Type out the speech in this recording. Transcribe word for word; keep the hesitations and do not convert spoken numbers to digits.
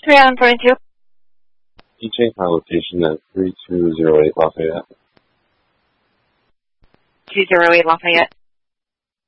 three Island forty-two. He changed my location at three two zero eight Lafayette. two zero eight Lafayette.